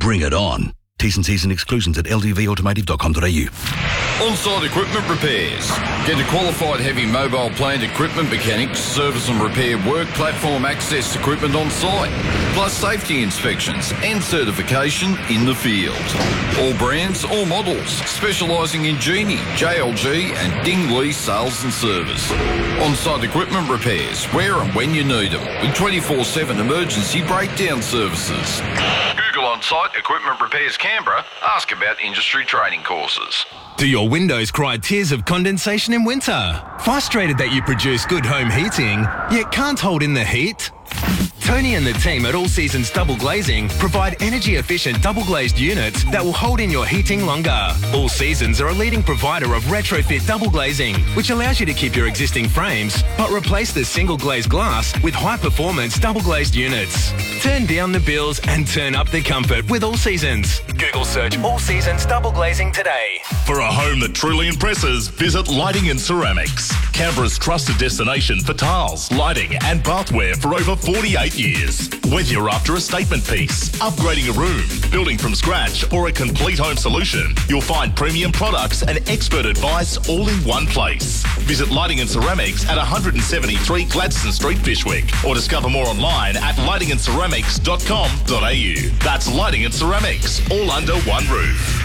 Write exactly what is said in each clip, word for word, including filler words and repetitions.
bring it on. T's and C's and exclusions at l d v automotive dot com dot a u. On-site equipment repairs. Get a qualified heavy mobile plant equipment mechanics, service and repair work platform access equipment on site, plus safety inspections and certification in the field. All brands, all models, specialising in Genie, J L G and Dingley sales and service. On-site equipment repairs, where and when you need them, with twenty-four seven emergency breakdown services. Google On-Site Equipment Repairs Canberra. Ask about industry training courses. Do your windows cry tears of condensation in winter? Frustrated that you produce good home heating, yet can't hold in the heat? Tony and the team at All Seasons Double Glazing provide energy-efficient double-glazed units that will hold in your heating longer. All Seasons are a leading provider of retrofit double glazing, which allows you to keep your existing frames, but replace the single-glazed glass with high-performance double-glazed units. Turn down the bills and turn up the comfort with All Seasons. Google search All Seasons Double Glazing today. For a home that truly impresses, visit Lighting and Ceramics. Canberra's trusted destination for tiles, lighting and bathware for over forty-eight years. Whether you're after a statement piece, upgrading a room, building from scratch or a complete home solution, you'll find premium products and expert advice all in one place. Visit Lighting and Ceramics at one seventy-three Gladstone Street, Fyshwick, or discover more online at lighting and ceramics dot com dot a u. That's Lighting and Ceramics, all under one roof.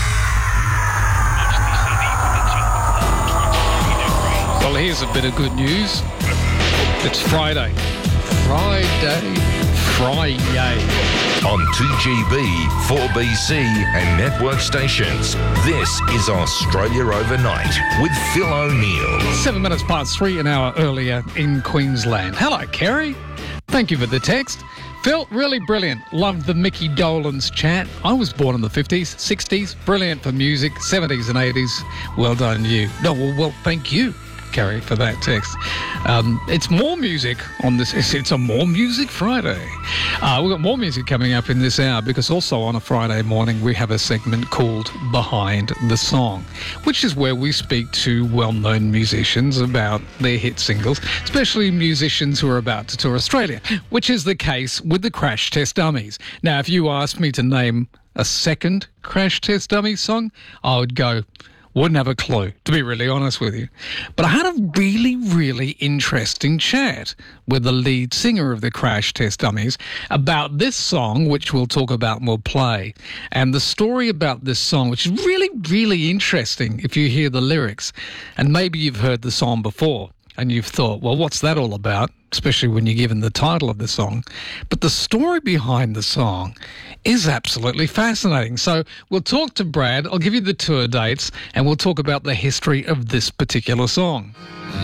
Well, here's a bit of good news. It's Friday. Friday. Friday. On two G B, four B C and network stations, this is Australia Overnight with Phil O'Neill. Seven minutes past three, an hour earlier in Queensland. Hello, Kerry. Thank you for the text. Phil, really brilliant. Loved the Mickey Dolenz chat. I was born in the fifties, sixties. Brilliant for music, seventies and eighties. Well done, you. No, well, well thank you, Kerry, for that text. Um, it's more music on this. It's, it's a More Music Friday. Uh, we've got more music coming up in this hour because also on a Friday morning we have a segment called Behind the Song, which is where we speak to well-known musicians about their hit singles, especially musicians who are about to tour Australia, which is the case with the Crash Test Dummies. Now, if you asked me to name a second Crash Test Dummies song, I would go... Wouldn't have a clue, to be really honest with you. But I had a really, really interesting chat with the lead singer of the Crash Test Dummies about this song, which we'll talk about and we'll play. And the story about this song, which is really, really interesting if you hear the lyrics. And maybe you've heard the song before and you've thought, well, what's that all about? Especially when you're given the title of the song. But the story behind the song is absolutely fascinating. So we'll talk to Brad, I'll give you the tour dates, and we'll talk about the history of this particular song.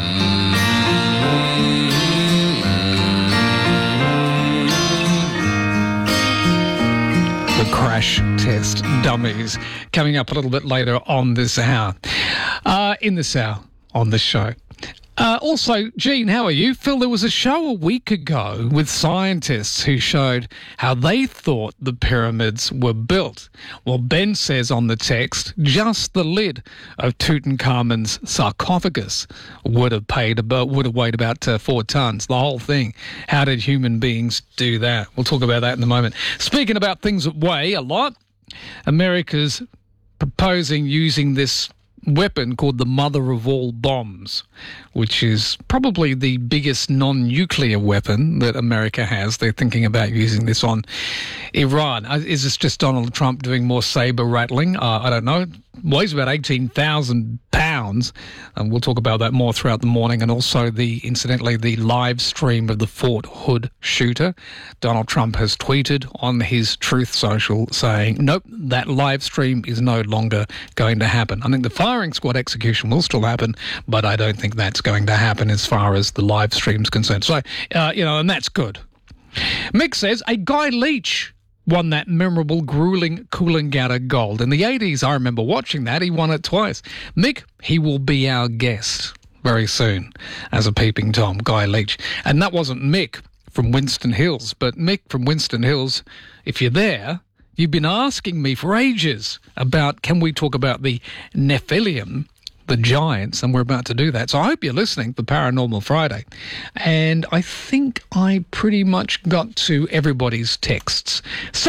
The Crash Test Dummies, coming up a little bit later on this hour. Uh, in this hour, on this show. Uh, also, Gene, how are you? Phil, there was a show a week ago with scientists who showed how they thought the pyramids were built. Well, Ben says on the text, just the lid of Tutankhamun's sarcophagus would have paid about, would have weighed about uh, four tons. The whole thing. How did human beings do that? We'll talk about that in a moment. Speaking about things that weigh a lot, America's proposing using this weapon called the mother of all bombs, which is probably the biggest non-nuclear weapon that America has. They're thinking about using this on Iran. Is this just Donald Trump doing more saber rattling? Uh, I don't know. Weighs about eighteen thousand pounds, and we'll talk about that more throughout the morning. And also, the incidentally, the live stream of the Fort Hood shooter. Donald Trump has tweeted on his Truth Social saying, nope, that live stream is no longer going to happen. I think the firing squad execution will still happen, but I don't think that's going to happen as far as the live stream's concerned. So, uh, you know, and that's good. Mick says, a Guy Leach won that memorable, grueling Coolangatta Gold. In the eighties, I remember watching that. He won it twice. Mick, he will be our guest very soon as a peeping Tom, Guy Leach. And that wasn't Mick from Winston Hills, but Mick from Winston Hills, if you're there, you've been asking me for ages about, can we talk about the Nephilim, the giants, and we're about to do that. So I hope you're listening for Paranormal Friday. And I think I pretty much got to everybody's texts. So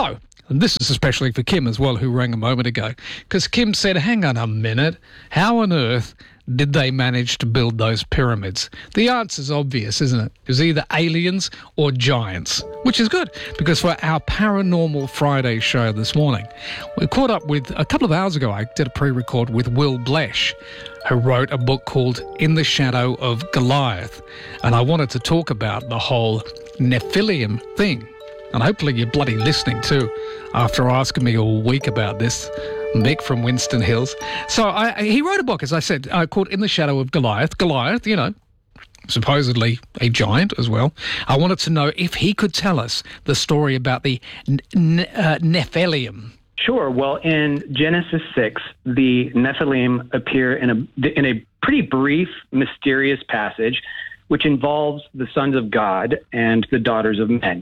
And this is especially for Kim as well, who rang a moment ago, because Kim said, hang on a minute, how on earth did they manage to build those pyramids? The answer's obvious, isn't it? It was either aliens or giants, which is good, because for our Paranormal Friday show this morning, we caught up with, a couple of hours ago, I did a pre-record with Will Blesh, who wrote a book called In the Shadow of Goliath. And I wanted to talk about the whole Nephilim thing. And hopefully you're bloody listening too, after asking me all week about this. Mick from Winston Hills. So I, he wrote a book, as I said, uh, called In the Shadow of Goliath. Goliath, you know, supposedly a giant as well. I wanted to know if he could tell us the story about the n- n- uh, Nephilim. Sure. Well, in Genesis six, the Nephilim appear in a in a pretty brief, mysterious passage, which involves the sons of God and the daughters of men.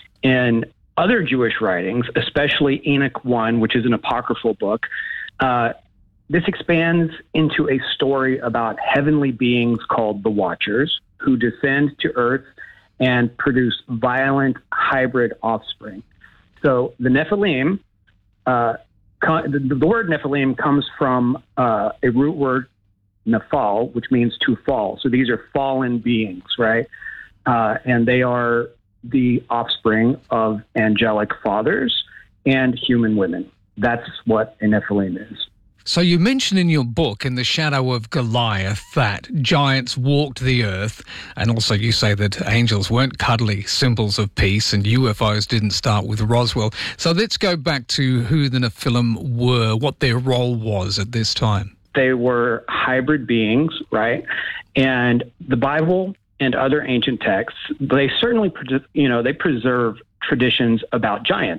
In other Jewish writings, especially Enoch one, which is an apocryphal book, uh, this expands into a story about heavenly beings called the Watchers, who descend to earth and produce violent hybrid offspring. So the Nephilim, uh, con- the, the word Nephilim comes from uh, a root word, nephal, which means to fall. So these are fallen beings, right? Uh, and they are the offspring of angelic fathers and human women. That's what a Nephilim is. So you mention in your book, In the Shadow of Goliath, that giants walked the earth, and also you say that angels weren't cuddly symbols of peace and U F Os didn't start with Roswell. So let's go back to who the Nephilim were, what their role was at this time. They were hybrid beings, right? And the Bible and other ancient texts, they certainly, you know, they preserve traditions about giants.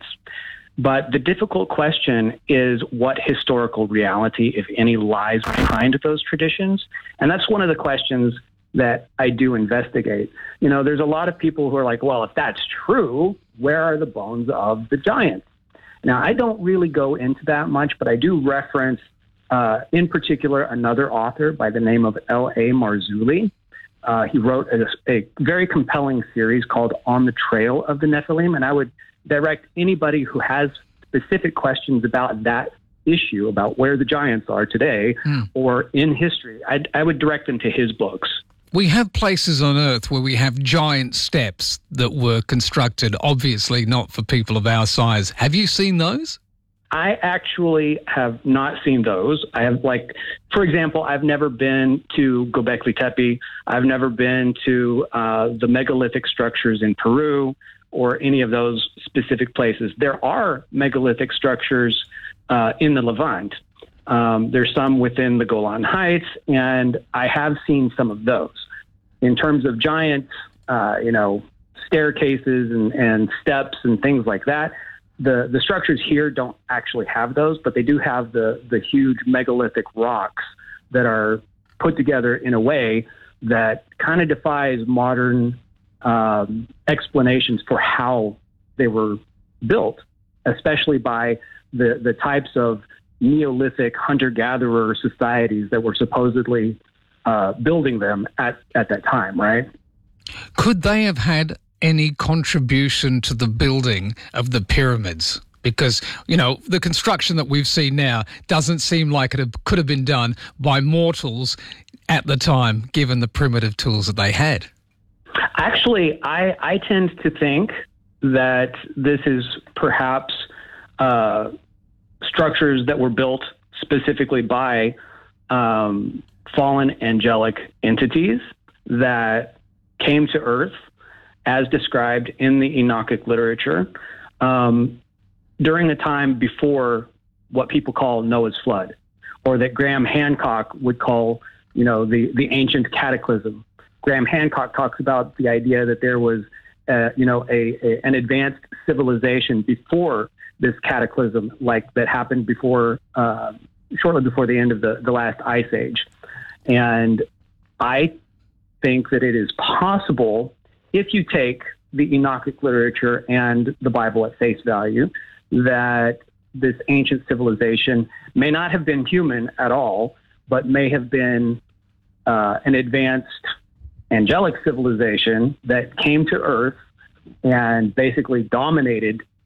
But the difficult question is what historical reality, if any, lies behind those traditions. And that's one of the questions that I do investigate. You know, there's a lot of people who are like, well, if that's true, where are the bones of the giants? Now, I don't really go into that much, but I do reference, uh, in particular, another author by the name of L A Marzulli. Uh, he wrote a, a very compelling series called On the Trail of the Nephilim, and I would direct anybody who has specific questions about that issue, about where the giants are today mm. or in history, I'd, I would direct them to his books. We have places on Earth where we have giant steps that were constructed, obviously not for people of our size. Have you seen those? I actually have not seen those. I have, like, for example, I've never been to Göbekli Tepe. I've never been to uh, the megalithic structures in Peru or any of those specific places. There are megalithic structures uh, in the Levant. Um, there's some within the Golan Heights, and I have seen some of those. In terms of giant, uh, you know, staircases and, and steps and things like that, The the structures here don't actually have those, but they do have the, the huge megalithic rocks that are put together in a way that kind of defies modern um, explanations for how they were built, especially by the, the types of Neolithic hunter-gatherer societies that were supposedly uh, building them at, at that time, right? Could they have had any contribution to the building of the pyramids? Because, you know, the construction that we've seen now doesn't seem like it could have been done by mortals at the time, given the primitive tools that they had. Actually, I, I tend to think that this is perhaps uh, structures that were built specifically by um, fallen angelic entities that came to Earth as described in the Enochic literature, um, during the time before what people call Noah's flood, or that Graham Hancock would call, you know, the, the ancient cataclysm. Graham Hancock talks about the idea that there was, uh, you know, a, a an advanced civilization before this cataclysm, like that happened before, uh, shortly before the end of the, the last ice age. And I think that it is possible, if you take the Enochic literature and the Bible at face value, that this ancient civilization may not have been human at all, but may have been uh, an advanced angelic civilization that came to Earth and basically dominated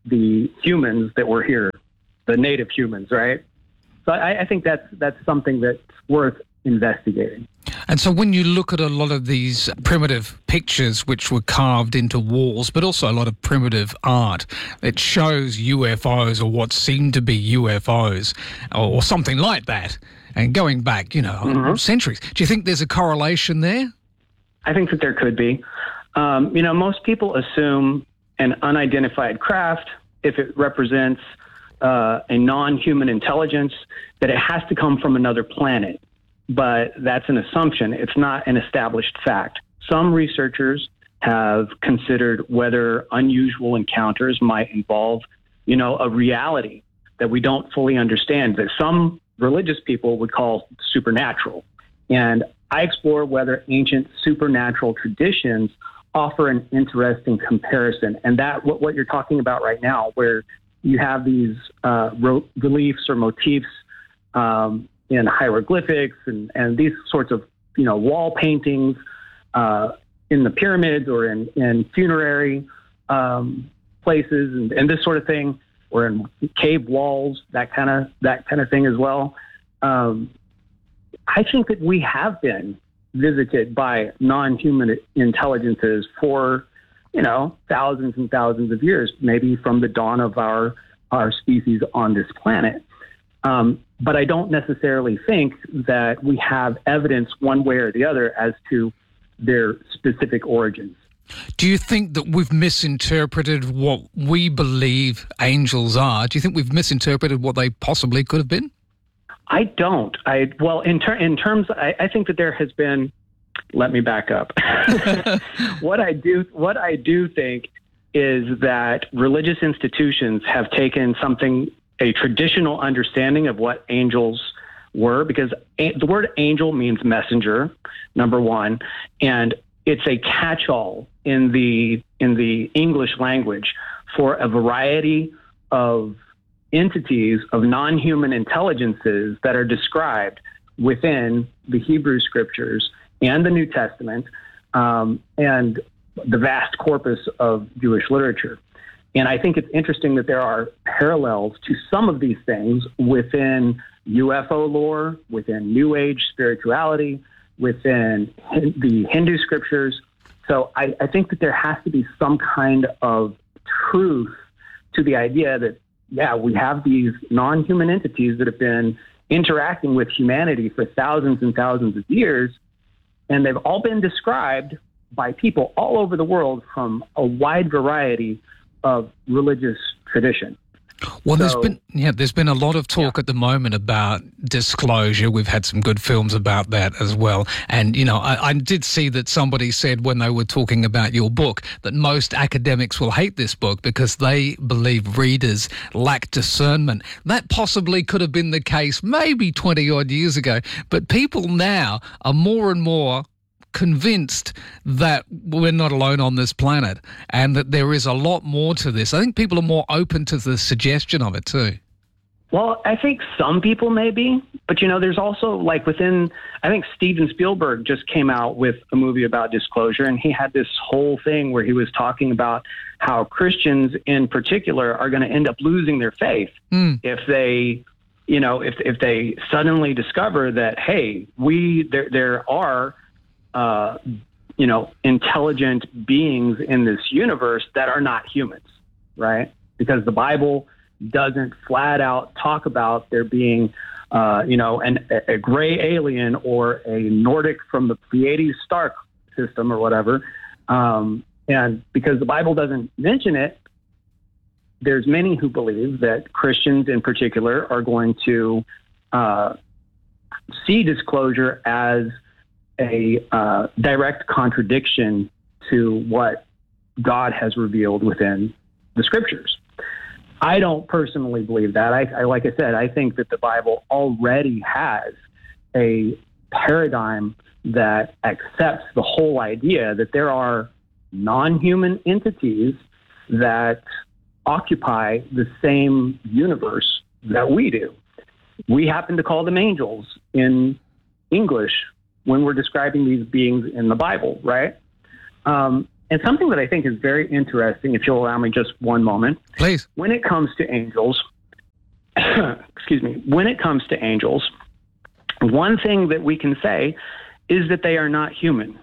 the humans that were here, the native humans, right? So I, I think that's that's something that's worth investigating. And so when you look at a lot of these primitive pictures which were carved into walls, but also a lot of primitive art, it shows U F Os or what seem to be U F Os or, or something like that. And going back, you know, mm-hmm. centuries. Do you think there's a correlation there? I think that there could be. Um, you know, most people assume an unidentified craft, if it represents uh, a non-human intelligence, that it has to come from another planet. But that's an assumption. It's not an established fact. Some researchers have considered whether unusual encounters might involve, you know, a reality that we don't fully understand, that some religious people would call supernatural. And I explore whether ancient supernatural traditions offer an interesting comparison. And that, what, what you're talking about right now, where you have these uh, ro- reliefs or motifs um, in hieroglyphics and, and these sorts of, you know, wall paintings uh, in the pyramids or in, in funerary um, places and, and this sort of thing, or in cave walls, that kind of that kind of thing as well. Um, I think that we have been visited by non-human intelligences for, you know, thousands and thousands of years, maybe from the dawn of our our species on this planet. Um, but I don't necessarily think that we have evidence one way or the other as to their specific origins. Do you think that we've misinterpreted what we believe angels are? Do you think we've misinterpreted what they possibly could have been? I don't. I well, in, ter- in terms, I, I think that there has been. Let me back up. what I do, what I do think is that religious institutions have taken something, a traditional understanding of what angels were, because a- the word angel means messenger, number one, and it's a catch-all in the in the English language for a variety of entities of non-human intelligences that are described within the Hebrew scriptures and the New Testament um, and the vast corpus of Jewish literature. And I think it's interesting that there are parallels to some of these things within U F O lore, within New Age spirituality, within the Hindu scriptures. So I, I think that there has to be some kind of truth to the idea that, yeah, we have these non-human entities that have been interacting with humanity for thousands and thousands of years, and they've all been described by people all over the world from a wide variety of religious tradition. Well, so, there's been yeah, there's been a lot of talk yeah. at the moment about disclosure. We've had some good films about that as well. And, you know, I, I did see that somebody said when they were talking about your book that most academics will hate this book because they believe readers lack discernment. That possibly could have been the case maybe twenty odd years ago. But people now are more and more convinced that we're not alone on this planet and that there is a lot more to this. I think people are more open to the suggestion of it too. Well, I think some people may be, but, you know, there's also, like, within, I think Steven Spielberg just came out with a movie about disclosure, and he had this whole thing where he was talking about how Christians in particular are going to end up losing their faith mm. if they, you know, if if they suddenly discover that, hey, we, there there are Uh, you know, intelligent beings in this universe that are not humans, right? Because the Bible doesn't flat out talk about there being, uh, you know, an, a gray alien or a Nordic from the Pleiades star system or whatever. Um, and because the Bible doesn't mention it, there's many who believe that Christians in particular are going to uh, see disclosure as a uh, direct contradiction to what God has revealed within the scriptures. I don't personally believe that. I, I like I said, I think that the Bible already has a paradigm that accepts the whole idea that there are non-human entities that occupy the same universe that we do. We happen to call them angels in English when we're describing these beings in the Bible, right? Um, And something that I think is very interesting, if you'll allow me just one moment. Please. When it comes to angels, excuse me, when it comes to angels, one thing that we can say is that they are not human.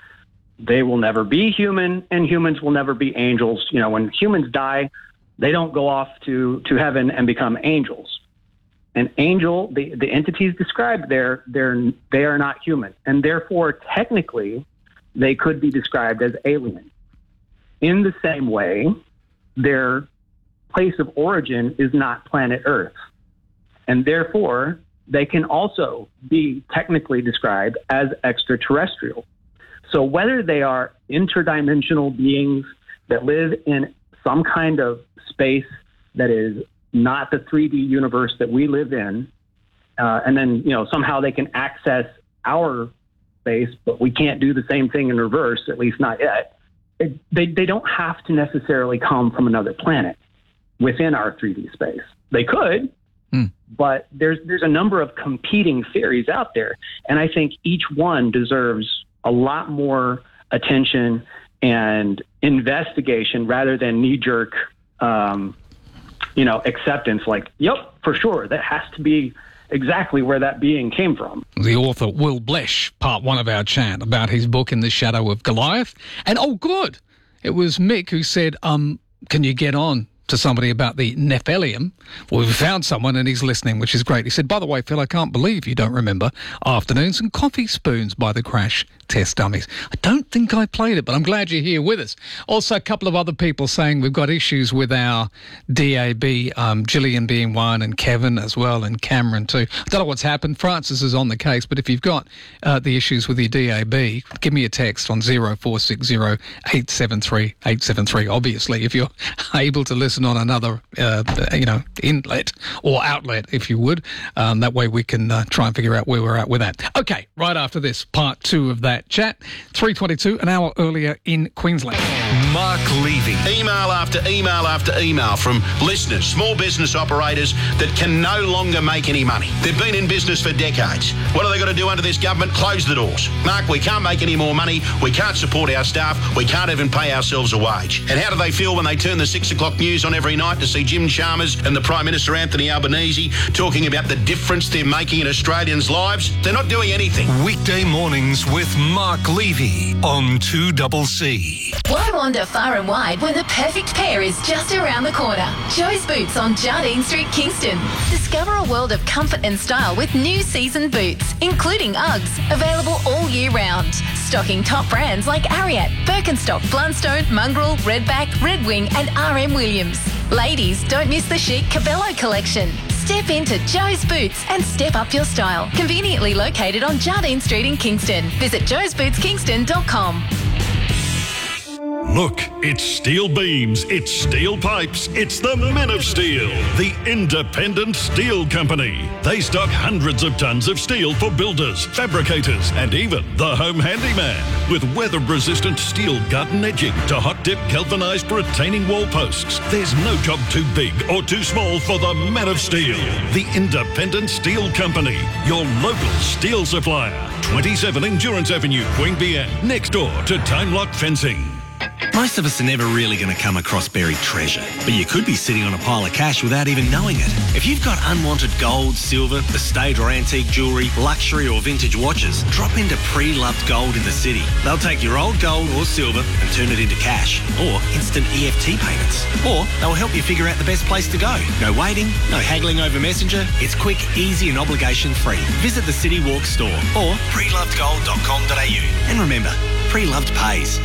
They will never be human, and humans will never be angels. You know, when humans die, they don't go off to, to heaven and become angels. An angel, the, the entities described there, they're, they are not human. And therefore, technically, they could be described as alien. In the same way, their place of origin is not planet Earth. And therefore, they can also be technically described as extraterrestrial. So whether they are interdimensional beings that live in some kind of space that is not the three D universe that we live in, uh, and then, you know, somehow they can access our space, but we can't do the same thing in reverse, at least not yet. It, they, they don't have to necessarily come from another planet within our three D space. They could, mm. but there's there's a number of competing theories out there, and I think each one deserves a lot more attention and investigation rather than knee-jerk, um, you know, acceptance. Like, yep, for sure, that has to be exactly where that being came from. The author, Will Blesh, part one of our chat about his book In the Shadow of Goliath. And, oh, good, it was Mick who said, um, can you get on to somebody about the Nephilim? Well, we found someone and he's listening, which is great. He said, by the way, Phil, I can't believe you don't remember Afternoons and Coffee Spoons by the Crash Test Dummies. I don't think I played it, but I'm glad you're here with us. Also, a couple of other people saying we've got issues with our D A B, um, Gillian being one and Kevin as well and Cameron too. I don't know what's happened. Francis is on the case, but if you've got uh, the issues with your D A B, give me a text on zero four six zero eight seven three eight seven three. Obviously, if you're able to listen on another, uh, you know, inlet or outlet, if you would. Um, that way we can uh, try and figure out where we're at with that. Okay, right after this, part two of that chat. three twenty-two, an hour earlier in Queensland. Mark Levy. Email after email after email from listeners, small business operators that can no longer make any money. They've been in business for decades. What are they going to do under this government? Close the doors. Mark, we can't make any more money. We can't support our staff. We can't even pay ourselves a wage. And how do they feel when they turn the six o'clock news on every night to see Jim Chalmers and the Prime Minister Anthony Albanese talking about the difference they're making in Australians' lives? They're not doing anything. Weekday mornings with Mark Levy on two C C. Why wander far and wide when the perfect pair is just around the corner? Joe's Boots on Jardine Street, Kingston. Discover a world of comfort and style with new season boots, including Uggs, available all year round. Stocking top brands like Ariat, Birkenstock, Blundstone, Mongrel, Redback, Red Wing and R M Williams. Ladies, don't miss the chic Cabello collection. Step into Joe's Boots and step up your style. Conveniently located on Jardine Street in Kingston. Visit joes boots kingston dot com. Look, it's steel beams, it's steel pipes, it's the Men of Steel, the independent steel company. They stock hundreds of tons of steel for builders, fabricators, and even the home handyman. With weather-resistant steel gut and edging to hot-dip galvanized retaining wall posts, there's no job too big or too small for the Men of Steel, the independent steel company, your local steel supplier. twenty-seven Endurance Avenue, Queanbeyan, next door to Time Lock Fencing. Most of us are never really going to come across buried treasure, but you could be sitting on a pile of cash without even knowing it. If you've got unwanted gold, silver, estate or antique jewellery, luxury or vintage watches, drop into Pre-Loved Gold in the city. They'll take your old gold or silver and turn it into cash or instant E F T payments. Or they'll help you figure out the best place to go. No waiting, no haggling over Messenger. It's quick, easy and obligation-free. Visit the City Walk store or pre loved gold dot com dot a u. And remember, Pre-Loved pays.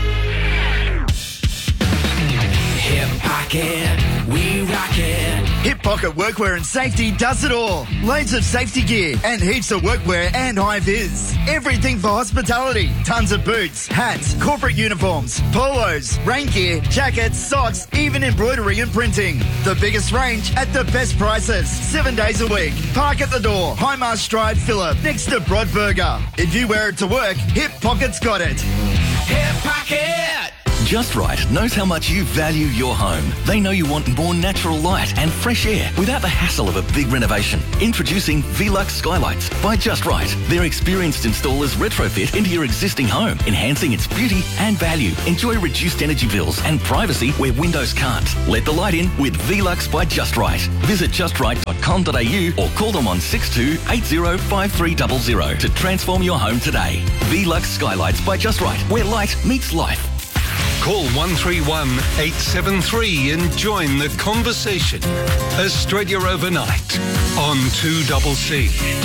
Hip Pocket, we rock it. Hip Pocket Workwear and Safety does it all. Loads of safety gear and heaps of workwear and high-vis. Everything for hospitality. Tons of boots, hats, corporate uniforms, polos, rain gear, jackets, socks, even embroidery and printing. The biggest range at the best prices. Seven days a week. Park at the door. Highmast Drive, Phillip, next to Broadburger. If you wear it to work, Hip Pocket's got it. Hip Pocket! Just Right knows how much you value your home. They know you want more natural light and fresh air without the hassle of a big renovation. Introducing Velux Skylights by Just Right. Their experienced installers retrofit into your existing home, enhancing its beauty and value. Enjoy reduced energy bills and privacy where windows can't. Let the light in with Velux by Just Right. Visit just right dot com dot a u or call them on six two eight zero five three zero zero to transform your home today. Velux Skylights by Just Right, where light meets life. Call one three one eight seven three and join the conversation. Australia Overnight on two C C.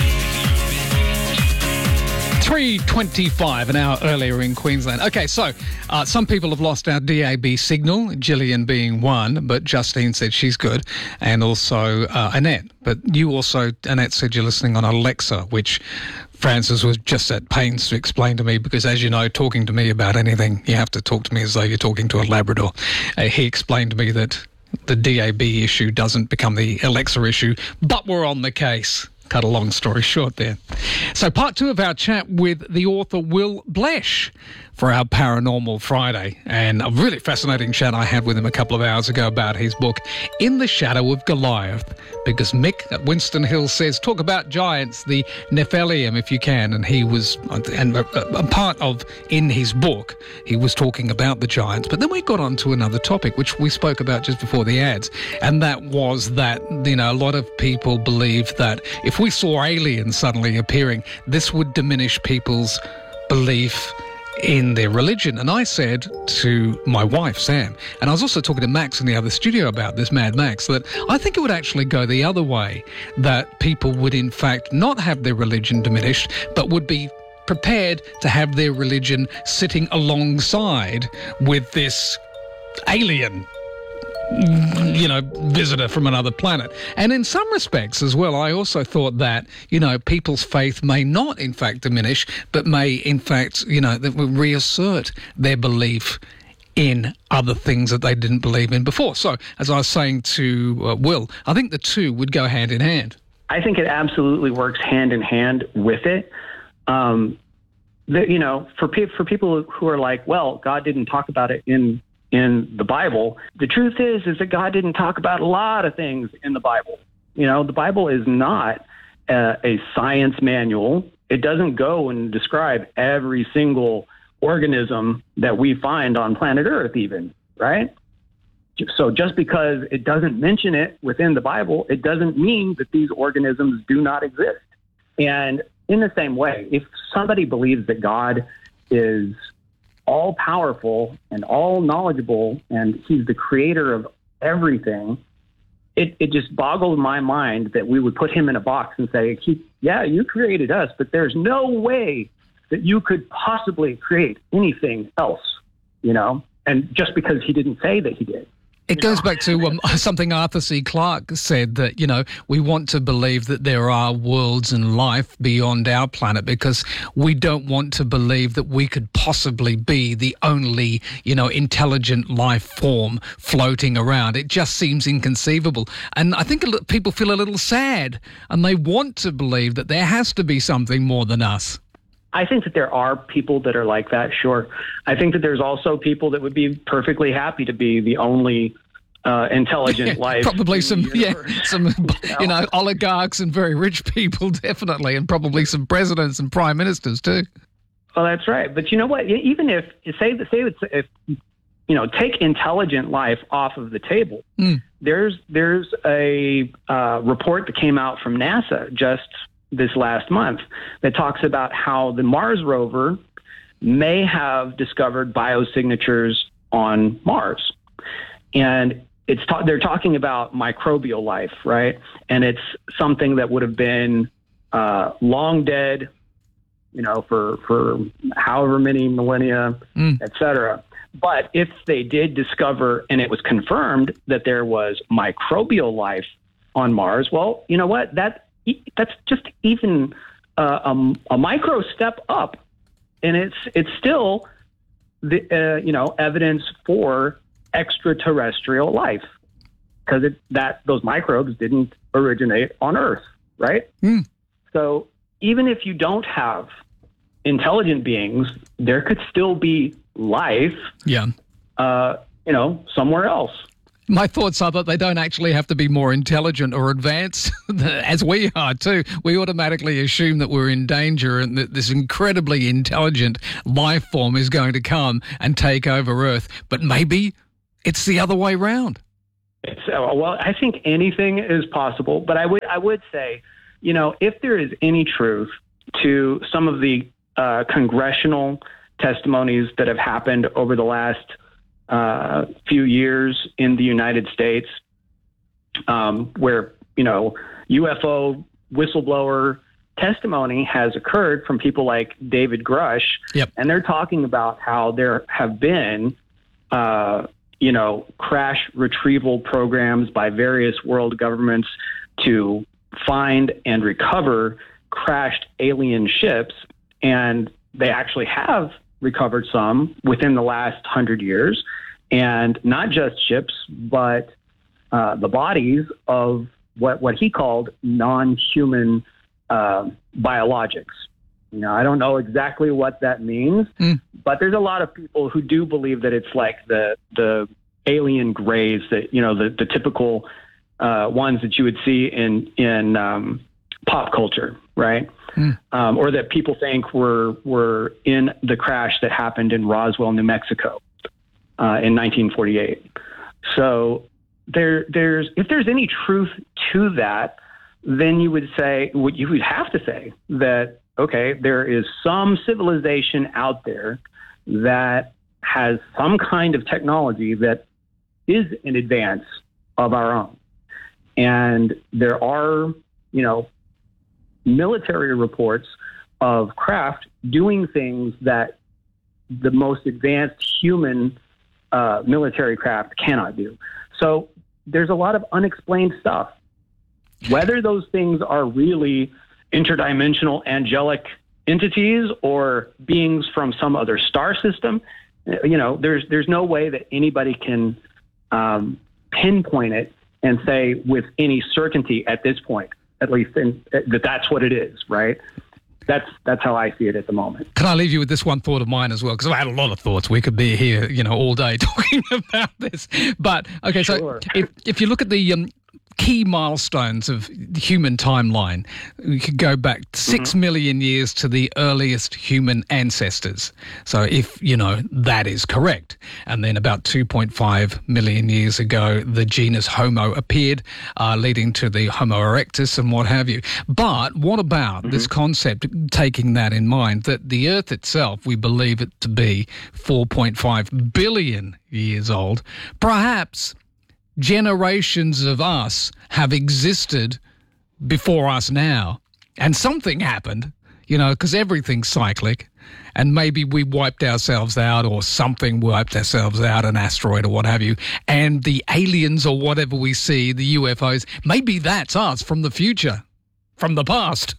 three twenty-five, an hour earlier in Queensland. Okay, so uh, some people have lost our D A B signal, Gillian being one, but Justine said she's good, and also uh, Annette. But you also, Annette, said you're listening on Alexa, which Francis was just at pains to explain to me because, as you know, talking to me about anything, you have to talk to me as though you're talking to a Labrador. Uh, he explained to me that the D A B issue doesn't become the Alexa issue, but we're on the case. Cut a long story short there. So part two of our chat with the author Will Blesh for our Paranormal Friday, and a really fascinating chat I had with him a couple of hours ago about his book In the Shadow of Goliath, because Mick at Winston Hill says talk about giants, the Nephilim if you can, and he was, and a, a part of in his book he was talking about the giants. But then we got on to another topic which we spoke about just before the ads, and that was that, you know, a lot of people believe that if we saw aliens suddenly appearing, this would diminish people's belief in their religion. And I said to my wife, Sam, and I was also talking to Max in the other studio about this, Mad Max, that I think it would actually go the other way, that people would in fact not have their religion diminished, but would be prepared to have their religion sitting alongside with this alien, you know, visitor from another planet. And in some respects as well, I also thought that, you know, people's faith may not in fact diminish, but may in fact, you know, that will reassert their belief in other things that they didn't believe in before. So, as I was saying to uh, Will, I think the two would go hand in hand. I think it absolutely works hand in hand with it. Um, the, you know, for, pe- for people who are like, well, God didn't talk about it in in the Bible, the truth is, is that God didn't talk about a lot of things in the Bible. You know, the Bible is not a, a science manual. It doesn't go and describe every single organism that we find on planet Earth even, right? So just because it doesn't mention it within the Bible, it doesn't mean that these organisms do not exist. And in the same way, if somebody believes that God is all powerful and all knowledgeable, and he's the creator of everything, it, it just boggles my mind that we would put him in a box and say, he, yeah, you created us, but there's no way that you could possibly create anything else, you know? And just because he didn't say that he did. It goes back to um, something Arthur C. Clarke said, that, you know, we want to believe that there are worlds and life beyond our planet because we don't want to believe that we could possibly be the only, you know, intelligent life form floating around. It just seems inconceivable. And I think a li- people feel a little sad and they want to believe that there has to be something more than us. I think that there are people that are like that, sure. I think that there's also people that would be perfectly happy to be the only uh, intelligent yeah, life. Probably some, yeah, some, you you know, oligarchs and very rich people, definitely, and probably some presidents and prime ministers too. Well, that's right. But you know what? Even if, say, say if, you know, take intelligent life off of the table, mm. there's, there's a uh, report that came out from NASA just this last month that talks about how the Mars rover may have discovered biosignatures on Mars. And it's ta- they're talking about microbial life, right? And it's something that would have been uh, long dead, you know, for, for however many millennia, mm. et cetera. But if they did discover, and it was confirmed that there was microbial life on Mars, well, you know what? That That's just even uh, a, a micro step up, and it's it's still the uh, you know evidence for extraterrestrial life because it that those microbes didn't originate on Earth, right? Mm. So even if you don't have intelligent beings, there could still be life. Yeah. uh, you know, somewhere else. My thoughts are that they don't actually have to be more intelligent or advanced, as we are too. We automatically assume that we're in danger and that this incredibly intelligent life form is going to come and take over Earth. But maybe it's the other way around. It's, uh, well, I think anything is possible, but I would I would say, you know, if there is any truth to some of the uh, congressional testimonies that have happened over the last uh, few years in the United States, um, where, you know, U F O whistleblower testimony has occurred from people like David Grush, yep. and they're talking about how there have been, uh, you know, crash retrieval programs by various world governments to find and recover crashed alien ships, and they actually have recovered some within the last hundred years, and not just ships, but uh, the bodies of what what he called non-human uh, biologics. You know, I don't know exactly what that means, mm. but there's a lot of people who do believe that it's like the the alien grays, that, you know, the the typical uh, ones that you would see in in um, pop culture, right? Mm. Um, or that people think were were in the crash that happened in Roswell, New Mexico, uh, in nineteen forty-eight. So there there's if there's any truth to that, then you would say what you would have to say that, okay, there is some civilization out there that has some kind of technology that is in advance of our own. And there are, you know, military reports of craft doing things that the most advanced human uh, military craft cannot do. So there's a lot of unexplained stuff. Whether those things are really interdimensional angelic entities or beings from some other star system, you know, there's there's no way that anybody can um, pinpoint it and say with any certainty at this point, at least, in, that that's what it is, right? That's that's how I see it at the moment. Can I leave you with this one thought of mine as well? Because I had a lot of thoughts. We could be here, you know, all day talking about this. But okay, Sure. so if if you look at the um, key milestones of the human timeline, we could go back six mm-hmm. million years to the earliest human ancestors. So if, you know, that is correct. And then about two point five million years ago, the genus Homo appeared, uh, leading to the Homo erectus and what have you. But what about mm-hmm. this concept, taking that in mind, that the Earth itself, we believe it to be four point five billion years old, perhaps generations of us have existed before us now, and something happened, you know, because everything's cyclic, and maybe we wiped ourselves out or something wiped ourselves out, an asteroid or what have you, and the aliens or whatever we see, the U F Os, maybe that's us from the future, from the past.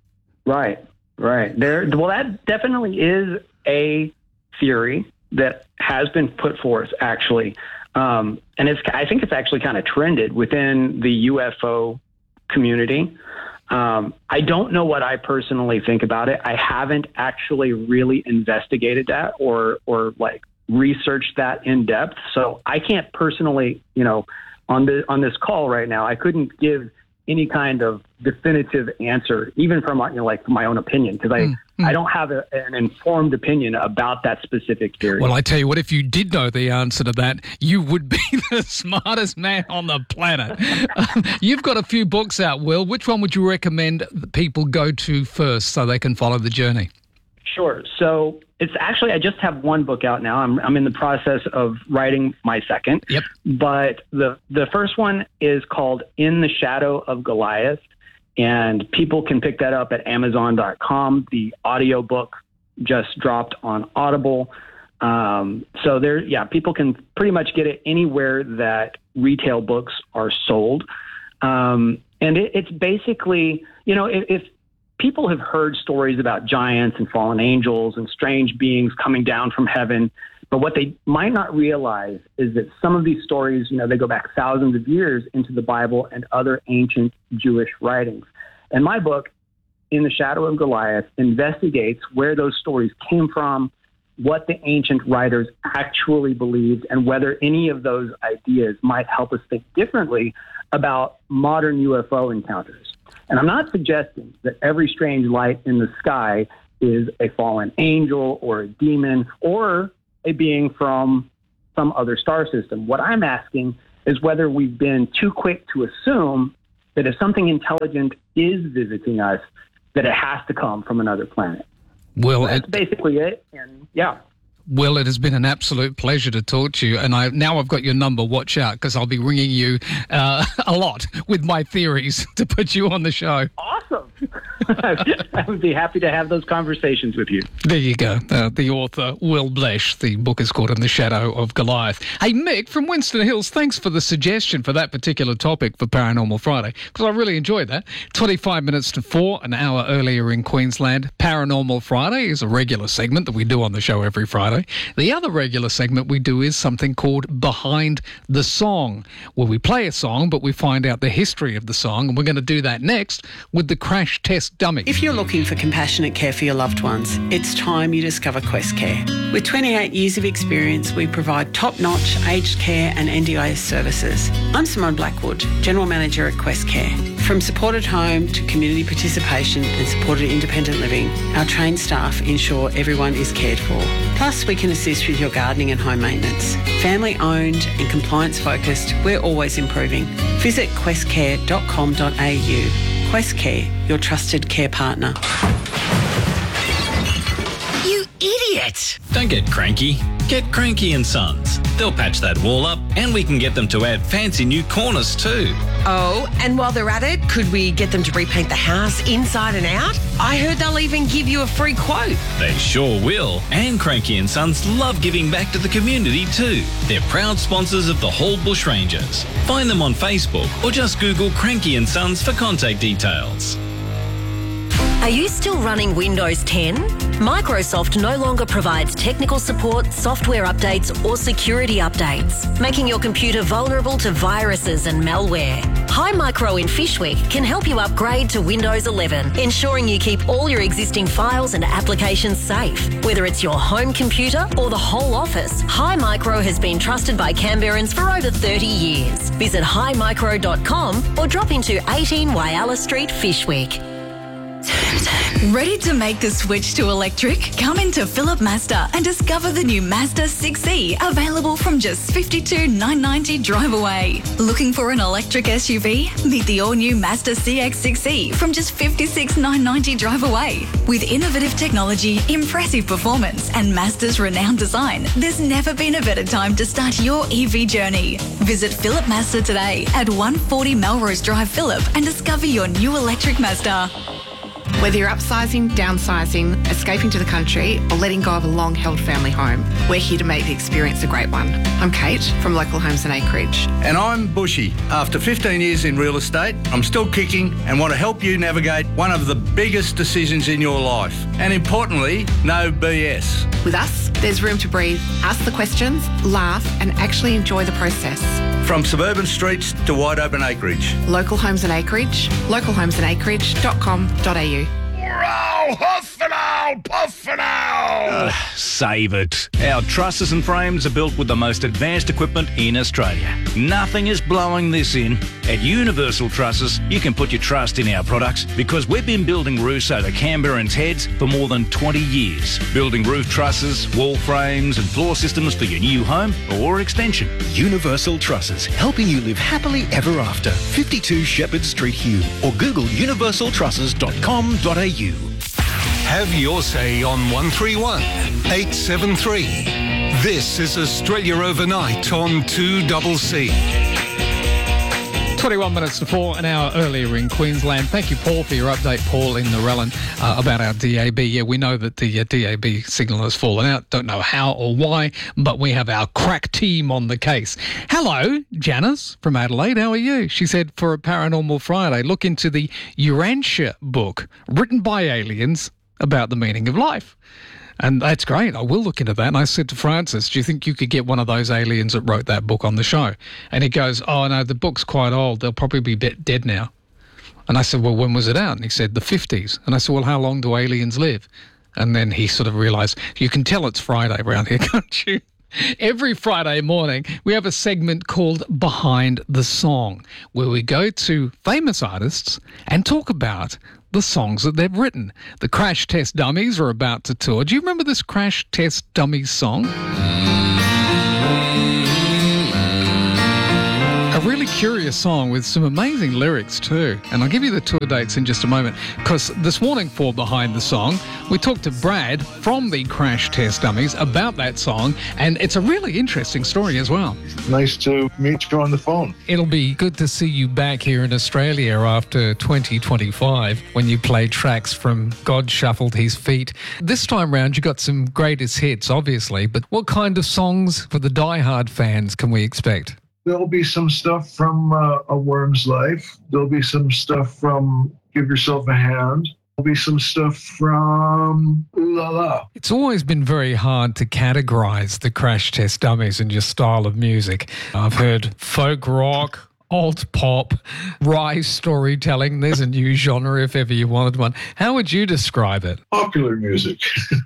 Right, right. There. Well, that definitely is a theory that has been put forth, actually. Um, and it's, I think it's actually kind of trended within the U F O community. Um, I don't know what I personally think about it. I haven't actually really investigated that or, or like researched that in depth. So I can't personally, you know, on the, on this call right now, I couldn't give any kind of definitive answer, even from, you know, like my own opinion, because I, mm, mm. I don't have a, an informed opinion about that specific theory. Well, I tell you what, if you did know the answer to that, you would be the smartest man on the planet. um, you've got a few books out, Will. Which one would you recommend that people go to first so they can follow the journey? Sure. So it's actually, I just have one book out now. I'm I'm in the process of writing my second. Yep. But the the first one is called In the Shadow of Goliath, and people can pick that up at amazon dot com. The audiobook just dropped on Audible. Um, so there, yeah, people can pretty much get it anywhere that retail books are sold. Um, and it, it's basically, you know, if, if people have heard stories about giants and fallen angels and strange beings coming down from heaven, but what they might not realize is that some of these stories, you know, they go back thousands of years into the Bible and other ancient Jewish writings. And my book, In the Shadow of Goliath, investigates where those stories came from what the ancient writers actually believed and whether any of those ideas might help us think differently about modern U F O encounters. And I'm not suggesting that every strange light in the sky is a fallen angel or a demon or a being from some other star system. What I'm asking is whether we've been too quick to assume that if something intelligent is visiting us, that it has to come from another planet. Well, that's it, basically it. And yeah. Well, it has been an absolute pleasure to talk to you, and I now I've got your number. Watch out, because I'll be ringing you uh, a lot with my theories to put you on the show. Awesome. I would be happy to have those conversations with you. There you go. Uh, the author, Will Blesh. The book is called In the Shadow of Goliath. Hey, Mick from Winston Hills, thanks for the suggestion for that particular topic for Paranormal Friday, because I really enjoyed that. twenty-five minutes to four, an hour earlier in Queensland. Paranormal Friday is a regular segment that we do on the show every Friday. The other regular segment we do is something called Behind the Song, where we play a song, but we find out the history of the song, and we're going to do that next with the crash test dummy. If you're looking for compassionate care for your loved ones, it's time you discover Quest Care. With twenty-eight years of experience, we provide top-notch aged care and N D I S services. I'm Simone Blackwood, General Manager at Quest Care. From supported home to community participation and supported independent living, our trained staff ensure everyone is cared for. Plus, we can assist with your gardening and home maintenance. Family-owned and compliance-focused, we're always improving. Visit quest care dot com dot a u. Quest Care, your trusted care partner. You idiot! Don't get cranky. Get Cranky and Sons. They'll patch that wall up, and we can get them to add fancy new corners too. Oh, and while they're at it, could we get them to repaint the house inside and out? I heard they'll even give you a free quote. They sure will. And Cranky and Sons love giving back to the community too. They're proud sponsors of the Hall Bushrangers. Find them on Facebook or just Google Cranky and Sons for contact details. Are you still running Windows ten? Microsoft no longer provides technical support, software updates or security updates, making your computer vulnerable to viruses and malware. Hi Micro in Fishwick can help you upgrade to Windows eleven, ensuring you keep all your existing files and applications safe. Whether it's your home computer or the whole office, Hi Micro has been trusted by Canberrans for over thirty years. Visit hi micro dot com or drop into eighteen Whyalla Street, Fishwick. Ready to make the switch to electric? Come into Phillip Mazda and discover the new Mazda six E, available from just fifty-two thousand nine hundred ninety dollars drive away. Looking for an electric S U V? Meet the all-new Mazda C X six E from just fifty-six thousand nine hundred ninety dollars drive away. With innovative technology, impressive performance and Mazda's renowned design, there's never been a better time to start your E V journey. Visit Phillip Mazda today at one forty Melrose Drive, Phillip, and discover your new electric Mazda. Whether you're upsizing, downsizing, escaping to the country, or letting go of a long-held family home, we're here to make the experience a great one. I'm Kate from Local Homes and Acreage. And I'm Bushy. After fifteen years in real estate, I'm still kicking and want to help you navigate one of the biggest decisions in your life. And importantly, no B S. With us, there's room to breathe, ask the questions, laugh, and actually enjoy the process. From suburban streets to wide open acreage. Local Homes and Acreage, local homes and acreage dot com dot a u. Wow, huff and owl, puff and owl! Uh, save it. Our trusses and frames are built with the most advanced equipment in Australia. Nothing is blowing this in. At Universal Trusses, you can put your trust in our products because we've been building roofs over Canberrans' heads for more than twenty years. Building roof trusses, wall frames and floor systems for your new home or extension. Universal Trusses, helping you live happily ever after. fifty-two Shepherd Street, Hume, or Google universal trusses dot com dot a u. Have your say on one three one, eight seven three. This is Australia Overnight on two C C. twenty-one minutes to four, an hour earlier in Queensland. Thank you, Paul, for your update, Paul in Narellan, uh, about our D A B. Yeah, we know that the uh, D A B signal has fallen out. Don't know how or why, but we have our crack team on the case. Hello, Janice from Adelaide. How are you? She said, for a Paranormal Friday, look into the Urantia book, written by aliens, about the meaning of life. And that's great. I will look into that. And I said to Francis, do you think you could get one of those aliens that wrote that book on the show? And he goes, oh, no, the book's quite old. They'll probably be dead now. And I said, well, when was it out? And he said, the fifties. And I said, well, how long do aliens live? And then he sort of realised, you can tell it's Friday around here, can't you? Every Friday morning, we have a segment called Behind the Song, where we go to famous artists and talk about the songs that they've written. The Crash Test Dummies are about to tour. Do you remember this Crash Test Dummies song? A really curious song with some amazing lyrics too. And I'll give you the tour dates in just a moment, because this morning for Behind the Song, we talked to Brad from the Crash Test Dummies about that song, and it's a really interesting story as well. Nice to meet you on the phone. It'll be good to see you back here in Australia after twenty twenty-five when you play tracks from God Shuffled His Feet. This time round you got some greatest hits, obviously, but what kind of songs for the diehard fans can we expect? There'll be some stuff from uh, A Worm's Life. There'll be some stuff from Give Yourself a Hand. There'll be some stuff from Ooh La La. It's always been very hard to categorise the Crash Test Dummies in your style of music. I've heard folk rock, alt pop, rye storytelling. There's a new genre if ever you wanted one. How would you describe it? Popular music.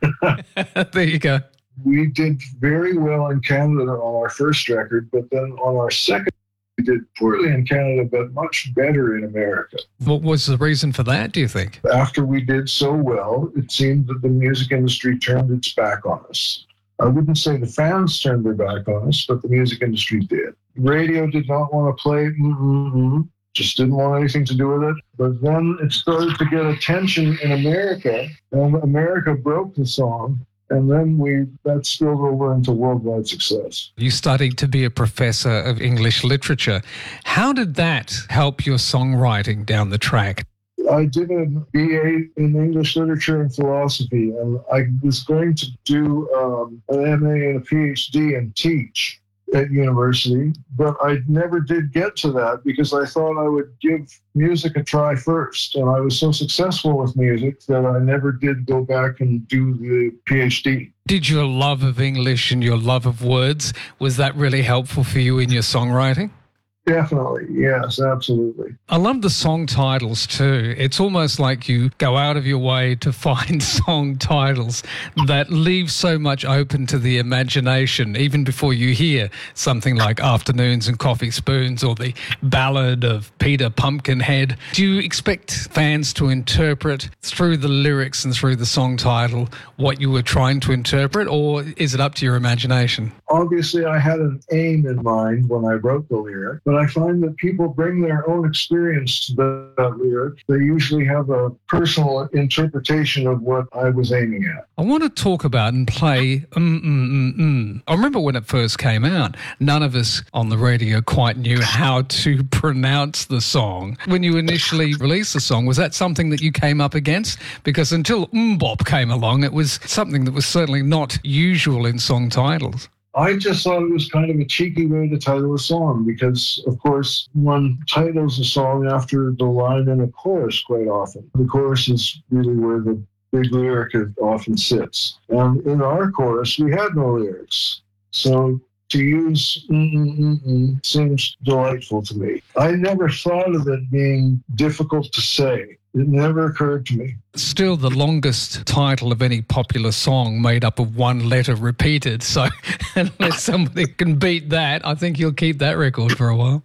There you go. We did very well in Canada on our first record, but then on our second, we did poorly in Canada, but much better in America. What was the reason for that, do you think? After we did so well, it seemed that the music industry turned its back on us. I wouldn't say the fans turned their back on us, but the music industry did. Radio did not want to play mm-mm-mm. Just didn't want anything to do with it. But then it started to get attention in America, and America broke the song. And then we that spilled over into worldwide success. You studied to be a professor of English literature. How did that help your songwriting down the track? I did a B A in English literature and philosophy, and I was going to do um, an M A and a P H D and teach at university, but I never did get to that because I thought I would give music a try first. And I was so successful with music that I never did go back and do the P H D. Did your love of English and your love of words, was that really helpful for you in your songwriting? Definitely, yes, absolutely. I love the song titles too. It's almost like you go out of your way to find song titles that leave so much open to the imagination, even before you hear something like Afternoons and Coffee Spoons or the ballad of Peter Pumpkinhead. Do you expect fans to interpret through the lyrics and through the song title what you were trying to interpret, or is it up to your imagination? Obviously, I had an aim in mind when I wrote the lyric, but I find that people bring their own experience to that, that lyric. They usually have a personal interpretation of what I was aiming at. I want to talk about and play mm, mm, mm, mm. I remember when it first came out, none of us on the radio quite knew how to pronounce the song. When you initially released the song, was that something that you came up against? Because until Mbop came along, it was something that was certainly not usual in song titles. I just thought it was kind of a cheeky way to title a song because, of course, one titles a song after the line in a chorus quite often. The chorus is really where the big lyric often sits. And in our chorus, we had no lyrics. So to use mm-mm-mm-mm seems delightful to me. I never thought of it being difficult to say. It never occurred to me. Still the longest title of any popular song made up of one letter repeated. So unless somebody can beat that, I think you'll keep that record for a while.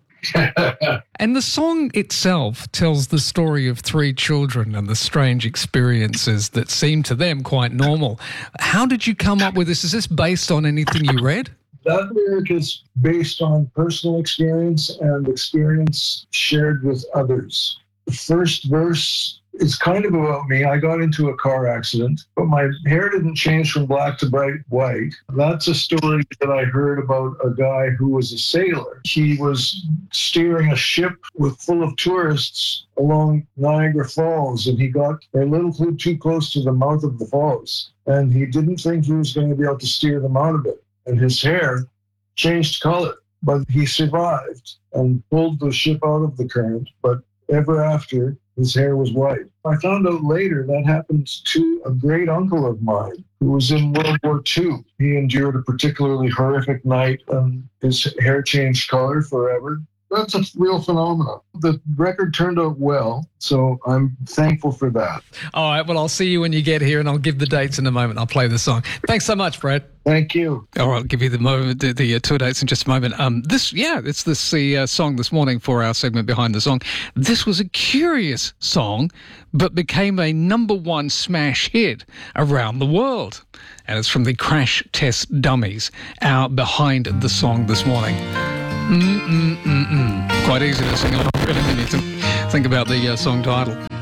And the song itself tells the story of three children and the strange experiences that seem to them quite normal. How did you come up with this? Is this based on anything you read? That lyric is based on personal experience and experience shared with others. The first verse is kind of about me. I got into a car accident, but my hair didn't change from black to bright white. That's a story that I heard about a guy who was a sailor. He was steering a ship with full of tourists along Niagara Falls, and he got a little too close to the mouth of the falls, and he didn't think he was going to be able to steer them out of it. And his hair changed color, but he survived and pulled the ship out of the current, but ever after, his hair was white. I found out later that happened to a great uncle of mine who was in World War Two. He endured a particularly horrific night and his hair changed color forever. That's a real phenomenon. The record turned out well, so I'm thankful for that. All right, well, I'll see you when you get here, and I'll give the dates in a moment. I'll play the song. Thanks so much, Brad. Thank you. All right, I'll give you the moment, the, the uh, tour dates in just a moment. Um, this, yeah, it's this the uh, song this morning for our segment Behind the Song. This was a curious song, but became a number one smash hit around the world. And it's from the Crash Test Dummies, our Behind the Song this morning. Mm-mm-mm-mm. Quite easy to sing along, really, when you think about the uh, song title.